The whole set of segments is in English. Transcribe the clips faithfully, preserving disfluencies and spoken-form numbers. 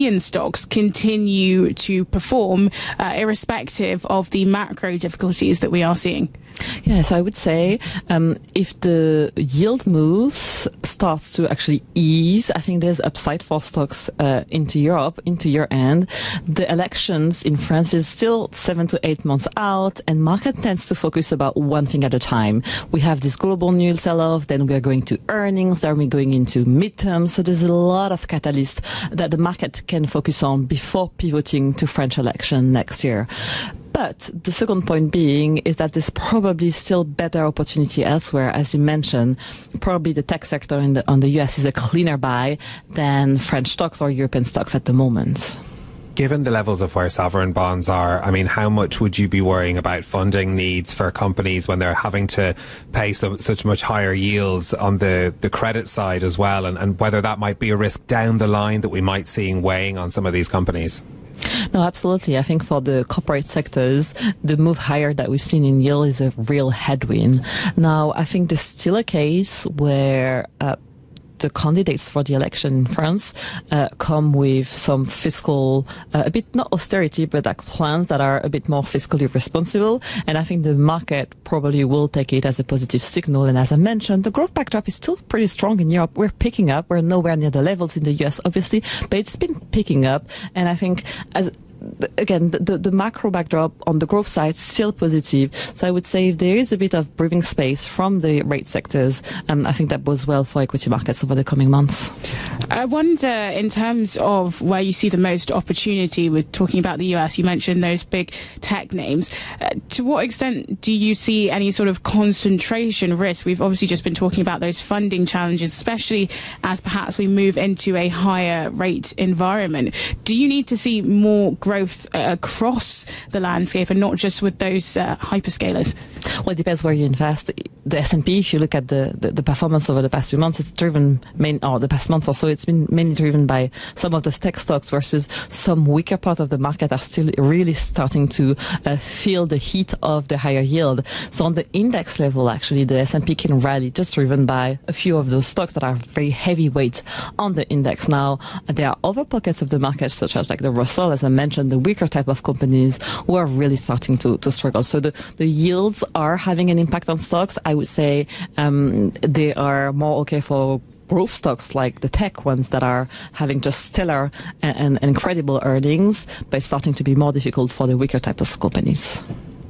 stocks continue to perform uh, irrespective of the macro difficulties that we are seeing? Yes, I would say um, if the yield moves starts to actually ease, I think there's upside for stocks uh, into Europe, into year end. The elections in France is still seven to eight months out, and market tends to focus about one thing at a time. We have this global news sell-off, then we are going to earnings, then we're going into midterms. So there's a lot of catalysts that the market can focus on before pivoting to French election next year. But the second point being is that there's probably still better opportunity elsewhere. As you mentioned, probably the tech sector in the, on the U S is a cleaner buy than French stocks or European stocks at the moment. Given the levels of where sovereign bonds are, I mean, how much would you be worrying about funding needs for companies when they're having to pay so, such much higher yields on the, the credit side as well, and, and whether that might be a risk down the line that we might see weighing on some of these companies? No, absolutely. I think for the corporate sectors, the move higher that we've seen in yield is a real headwind. Now, I think there's still a case where uh, the candidates for the election in France uh, come with some fiscal, uh, a bit not austerity, but like plans that are a bit more fiscally responsible. And I think the market probably will take it as a positive signal. And as I mentioned, the growth backdrop is still pretty strong in Europe. We're picking up. We're nowhere near the levels in the U S, obviously, but it's been picking up. And I think as again, the, the macro backdrop on the growth side is still positive. So I would say if there is a bit of breathing space from the rate sectors, um, I think that bodes well for equity markets over the coming months. I wonder, in terms of where you see the most opportunity with talking about the U S, you mentioned those big tech names. Uh, to what extent do you see any sort of concentration risk? We've obviously just been talking about those funding challenges, especially as perhaps we move into a higher rate environment. Do you need to see more growth growth uh, across the landscape and not just with those uh, hyperscalers? Well, it depends where you invest. The S and P, if you look at the, the, the performance over the past few months, it's driven, main, or the past month or so, it's been mainly driven by some of the tech stocks versus some weaker part of the market are still really starting to uh, feel the heat of the higher yield. So on the index level, actually, the S and P can rally just driven by a few of those stocks that are very heavyweight on the index. Now, there are other pockets of the market, such as like the Russell, as I mentioned, the weaker type of companies who are really starting to, to struggle. So the, the yields are having an impact on stocks. I would say um, they are more okay for growth stocks like the tech ones that are having just stellar and, and incredible earnings, but starting to be more difficult for the weaker type of companies.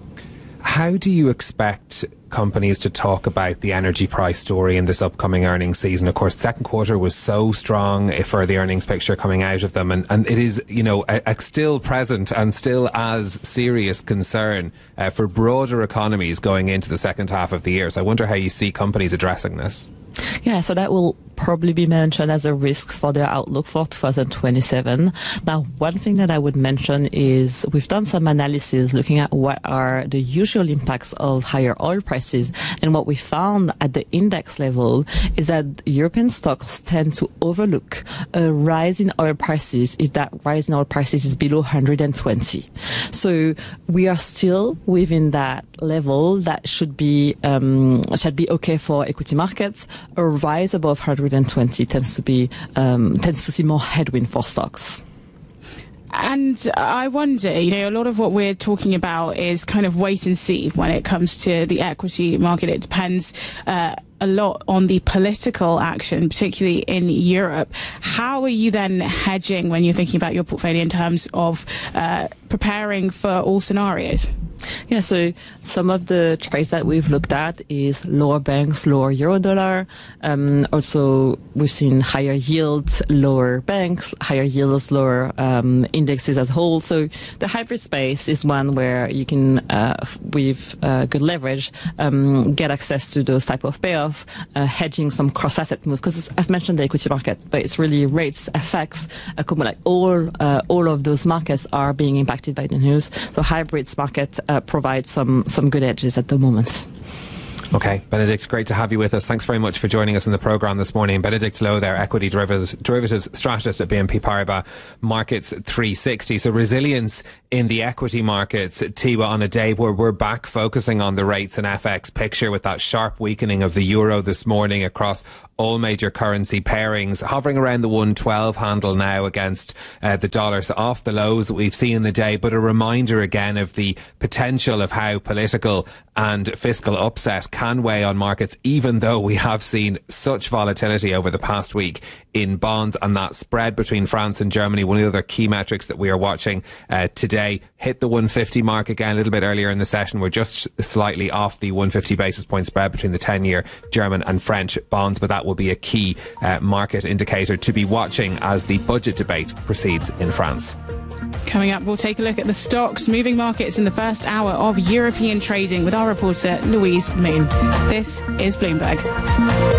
How do you expect companies to talk about the energy price story in this upcoming earnings season? Of course, second quarter was so strong for the earnings picture coming out of them, and, and it is, you know, a, a still present and still as serious concern uh, for broader economies going into the second half of the year. So I wonder how you see companies addressing this. Yeah, so that will probably be mentioned as a risk for their outlook for two thousand twenty-seven. Now, one thing that I would mention is we've done some analysis looking at what are the usual impacts of higher oil prices. And what we found at the index level is that European stocks tend to overlook a rise in oil prices if that rise in oil prices is below one hundred twenty. So we are still within that level that should be, um, should be okay for equity markets. A rise above one hundred twenty tends to be um, tends to see more headwind for stocks. And I wonder, you know, a lot of what we're talking about is kind of wait and see when it comes to the equity market. It depends uh, a lot on the political action, particularly in Europe. How are you then hedging when you're thinking about your portfolio in terms of uh, preparing for all scenarios? Yeah, so some of the trades that we've looked at is lower banks, lower euro dollar. Um, also, we've seen higher yields, lower banks, higher yields, lower um, indexes as a whole. So the hybrid space is one where you can, uh, with uh, good leverage, um, get access to those type of payoff, uh, hedging some cross-asset moves. Because I've mentioned the equity market, but it's really rates, F X, uh, like all uh, all of those markets are being impacted by the news. So hybrids market Uh, provide some some good edges at the moment. Okay, Benedict, great to have you with us. Thanks very much for joining us in the programme this morning. Benedict Lowe there, equity derivatives, derivatives strategist at B N P Paribas Markets three sixty. So resilience in the equity markets, Thibaut, on a day where we're back focusing on the rates and F X picture with that sharp weakening of the euro this morning across all major currency pairings, hovering around the one twelve handle now against uh, the dollar, so off the lows that we've seen in the day, but a reminder again of the potential of how political and fiscal upset can weigh on markets, even though we have seen such volatility over the past week in bonds. And that spread between France and Germany, one of the other key metrics that we are watching uh, today, hit the one fifty mark again a little bit earlier in the session. We're just slightly off the one fifty basis point spread between the ten year German and French bonds, but that will be a key uh, market indicator to be watching as the budget debate proceeds in France. Coming up, we'll take a look at the stocks moving markets in the first hour of European trading with our reporter Louise Moon. This is Bloomberg.